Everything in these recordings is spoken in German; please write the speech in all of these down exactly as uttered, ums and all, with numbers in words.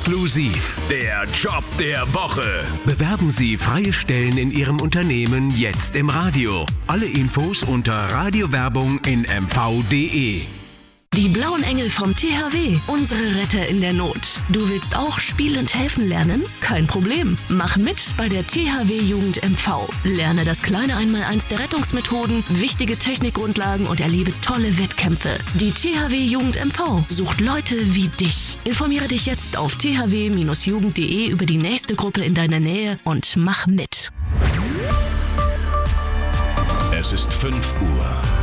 Exklusiv der Job der Woche. Bewerben Sie freie Stellen in Ihrem Unternehmen jetzt im Radio. Alle Infos unter Radiowerbung in m v punkt d e. Die blauen Engel vom T H W, unsere Retter in der Not. Du willst auch spielend helfen lernen? Kein Problem. Mach mit bei der T H W Jugend M V. Lerne das kleine Einmaleins der Rettungsmethoden, wichtige Technikgrundlagen und erlebe tolle Wettkämpfe. Die T H W Jugend M V sucht Leute wie dich. Informiere dich jetzt auf t h w Bindestrich jugend punkt d e über die nächste Gruppe in deiner Nähe und mach mit. Es ist fünf Uhr.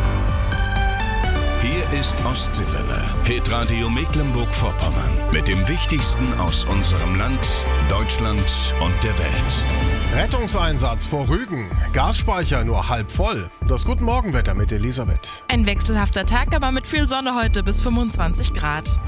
Hier ist Ostseewelle, Hitradio Mecklenburg-Vorpommern, mit dem Wichtigsten aus unserem Land, Deutschland und der Welt. Rettungseinsatz vor Rügen, Gasspeicher nur halb voll. Das Guten Morgenwetter mit Elisabeth. Ein wechselhafter Tag, aber mit viel Sonne heute bis fünfundzwanzig Grad.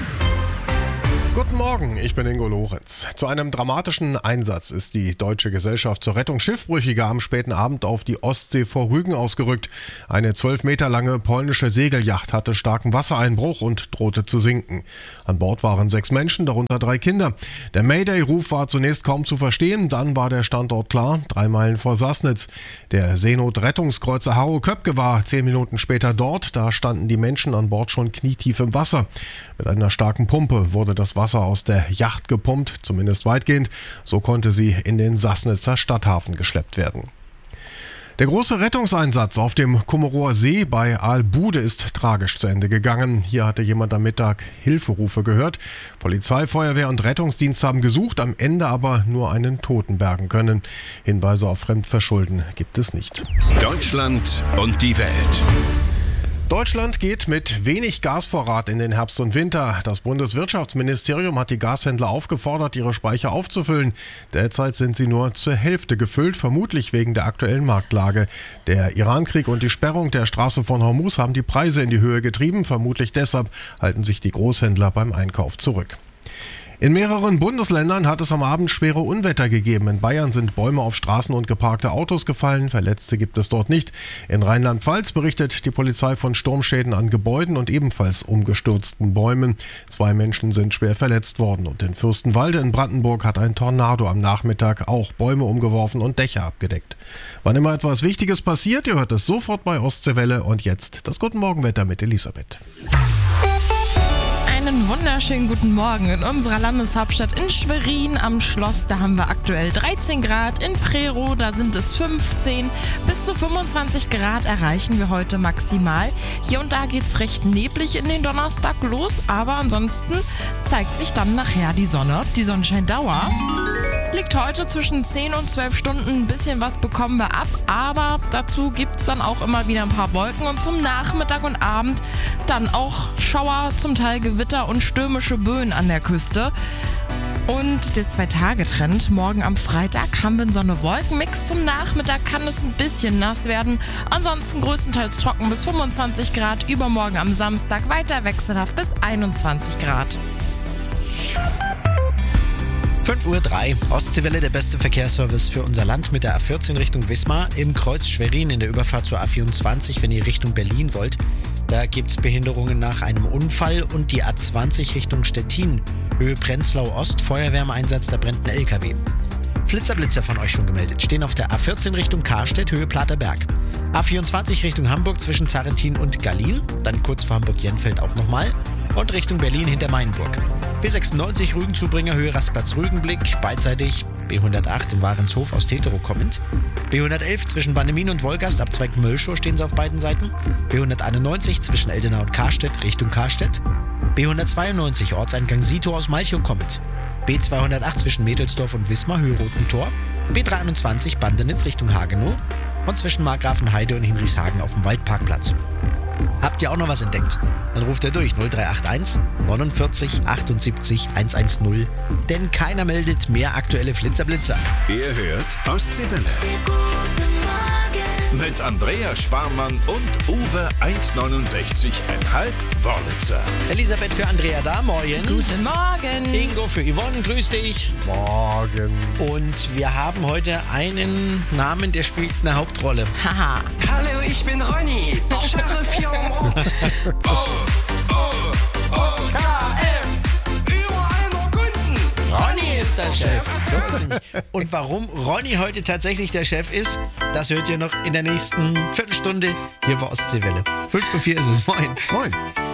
Guten Morgen, ich bin Ingo Lorenz. Zu einem dramatischen Einsatz ist die Deutsche Gesellschaft zur Rettung Schiffbrüchiger am späten Abend auf die Ostsee vor Rügen ausgerückt. Eine zwölf Meter lange polnische Segelyacht hatte starken Wassereinbruch und drohte zu sinken. An Bord waren sechs Menschen, darunter drei Kinder. Der Mayday-Ruf war zunächst kaum zu verstehen, dann war der Standort klar, drei Meilen vor Sassnitz. Der Seenot-Rettungskreuzer Harro Köpke war zehn Minuten später dort, da standen die Menschen an Bord schon knietief im Wasser. Mit einer starken Pumpe wurde das Wasser Wasser aus der Yacht gepumpt, zumindest weitgehend. So konnte sie in den Sassnitzer Stadthafen geschleppt werden. Der große Rettungseinsatz auf dem Kummerower See bei Aalbude ist tragisch zu Ende gegangen. Hier hatte jemand am Mittag Hilferufe gehört. Polizei, Feuerwehr und Rettungsdienst haben gesucht, am Ende aber nur einen Toten bergen können. Hinweise auf Fremdverschulden gibt es nicht. Deutschland und die Welt. Deutschland geht mit wenig Gasvorrat in den Herbst und Winter. Das Bundeswirtschaftsministerium hat die Gashändler aufgefordert, ihre Speicher aufzufüllen. Derzeit sind sie nur zur Hälfte gefüllt, vermutlich wegen der aktuellen Marktlage. Der Irankrieg und die Sperrung der Straße von Hormuz haben die Preise in die Höhe getrieben. Vermutlich deshalb halten sich die Großhändler beim Einkauf zurück. In mehreren Bundesländern hat es am Abend schwere Unwetter gegeben. In Bayern sind Bäume auf Straßen und geparkte Autos gefallen. Verletzte gibt es dort nicht. In Rheinland-Pfalz berichtet die Polizei von Sturmschäden an Gebäuden und ebenfalls umgestürzten Bäumen. Zwei Menschen sind schwer verletzt worden. Und in Fürstenwalde in Brandenburg hat ein Tornado am Nachmittag auch Bäume umgeworfen und Dächer abgedeckt. Wann immer etwas Wichtiges passiert, ihr hört es sofort bei Ostseewelle. Und jetzt das Guten Morgenwetter mit Elisabeth. Einen wunderschönen guten Morgen in unserer Landeshauptstadt in Schwerin am Schloss. Da haben wir aktuell dreizehn Grad. In Prerow, da sind es fünfzehn. Bis zu fünfundzwanzig Grad erreichen wir heute maximal. Hier und da geht es recht neblig in den Donnerstag los, aber ansonsten zeigt sich dann nachher die Sonne. Die Sonnenscheindauer liegt heute zwischen zehn und zwölf Stunden. Ein bisschen was bekommen wir ab, aber dazu gibt es dann auch immer wieder ein paar Wolken und zum Nachmittag und Abend dann auch Schauer, zum Teil Gewitter und stürmische Böen an der Küste. Und der Zwei-Tage-Trend, morgen am Freitag haben wir einen Sonne-Wolken-Mix. Zum Nachmittag kann es ein bisschen nass werden, ansonsten größtenteils trocken bis fünfundzwanzig Grad. Übermorgen am Samstag weiter wechselhaft bis einundzwanzig Grad. fünf Uhr drei, Ostseewelle, der beste Verkehrsservice für unser Land mit der A vierzehn Richtung Wismar im Kreuz Schwerin in der Überfahrt zur A vierundzwanzig, wenn ihr Richtung Berlin wollt. Da gibt es Behinderungen nach einem Unfall und die A zwanzig Richtung Stettin, Höhe Prenzlau Ost, Feuerwehr im Einsatz, da brennt ein L K W. Flitzer-Blitzer von euch schon gemeldet, stehen auf der A vierzehn Richtung Karstedt, Höhe Platerberg. A vierundzwanzig Richtung Hamburg zwischen Zarentin und Gallin, dann kurz vor Hamburg-Jenfeld auch nochmal und Richtung Berlin hinter Mainburg. B sechsundneunzig Rügenzubringer, Höhe Rastplatz-Rügenblick, beidseitig B hundertacht im Warenshof aus Tetero kommend. B hundertelf zwischen Bannemin und Wolgast, Abzweig Mölschow stehen sie auf beiden Seiten. B hunderteinundneunzig zwischen Eldenau und Karstedt, Richtung Karstedt. B hundertzweiundneunzig Ortseingang Sito aus Malchow kommend. B zweihundertacht zwischen Mädelsdorf und Wismar, Höhe Roten Tor. B dreiundzwanzig Bandenitz Richtung Hagenow und zwischen Markgrafenheide und Hinrichshagen auf dem Waldparkplatz. Habt ihr auch noch was entdeckt? Dann ruft er durch null drei acht eins neunundvierzig achtundsiebzig hundertzehn, denn keiner meldet mehr aktuelle Flitzerblitzer. Ihr hört Ostseewelle. Mit Andrea Sparmann und Uwe hundertneunundsechzig Komma fünf Wörlitzer. Elisabeth für Andrea da, morgen. Guten Morgen. Ingo für Yvonne, grüß dich. Morgen. Und wir haben heute einen Namen, der spielt eine Hauptrolle. Haha. Hallo, ich bin Ronny, der Sheriff hier am Ort. Oh, oh, oh, K F, über einer Kunden. ist der Chef. So ist nämlich. Und warum Ronny heute tatsächlich der Chef ist, das hört ihr noch in der nächsten Viertelstunde hier bei Ostseewelle. fünf Uhr vier ist es. Moin. Moin.